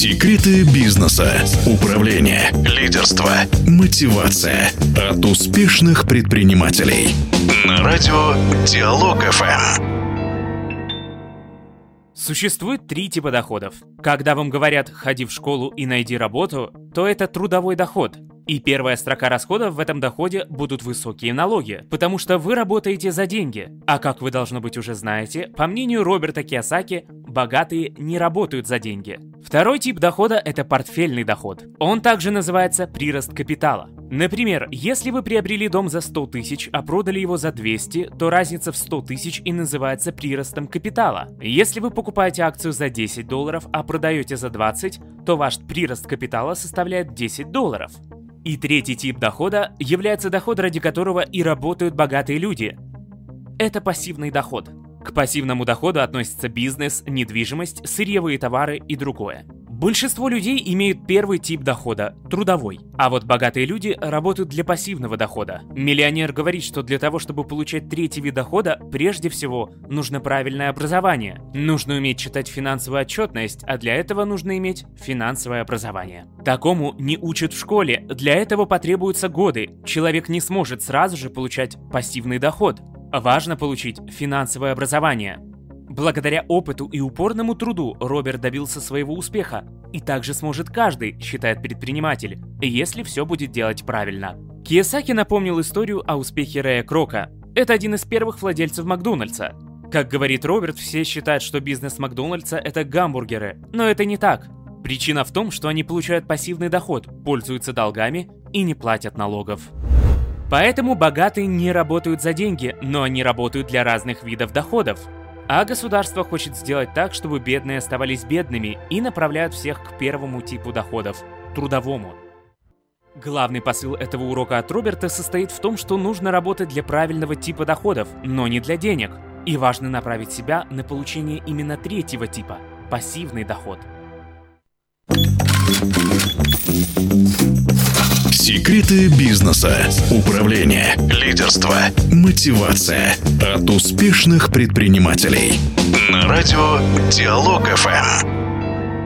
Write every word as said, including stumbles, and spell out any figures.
Секреты бизнеса, управления, лидерства, мотивация от успешных предпринимателей. На радио Диалог-ФМ. Существует три типа доходов. Когда вам говорят «ходи в школу и найди работу», то это трудовой доход. И первая строка расходов в этом доходе будут высокие налоги, потому что вы работаете за деньги. А как вы, должно быть, уже знаете, по мнению Роберта Кийосаки, богатые не работают за деньги. Второй тип дохода – это портфельный доход. Он также называется прирост капитала. Например, если вы приобрели дом за сто тысяч, а продали его за двести, то разница в сто тысяч и называется приростом капитала. Если вы покупаете акцию за десять долларов, а продаете за двадцать, то ваш прирост капитала составляет десять долларов. И третий тип дохода является доход, ради которого и работают богатые люди. Это пассивный доход. К пассивному доходу относятся бизнес, недвижимость, сырьевые товары и другое. Большинство людей имеют первый тип дохода – трудовой. А вот богатые люди работают для пассивного дохода. Миллионер говорит, что для того, чтобы получать третий вид дохода, прежде всего нужно правильное образование. Нужно уметь читать финансовую отчетность, а для этого нужно иметь финансовое образование. Такому не учат в школе, для этого потребуются годы. Человек не сможет сразу же получать пассивный доход. Важно получить финансовое образование. Благодаря опыту и упорному труду Роберт добился своего успеха. И также сможет каждый, считает предприниматель, если все будет делать правильно. Кийосаки напомнил историю о успехе Рэя Крока. Это один из первых владельцев Макдональдса. Как говорит Роберт, все считают, что бизнес Макдональдса – это гамбургеры. Но это не так. Причина в том, что они получают пассивный доход, пользуются долгами и не платят налогов. Поэтому богатые не работают за деньги, но они работают для разных видов доходов. А государство хочет сделать так, чтобы бедные оставались бедными и направляют всех к первому типу доходов – трудовому. Главный посыл этого урока от Роберта состоит в том, что нужно работать для правильного типа доходов, но не для денег. И важно направить себя на получение именно третьего типа – пассивный доход. Секреты бизнеса, управления, лидерства, мотивация от успешных предпринимателей. На радио Диалог-ФМ.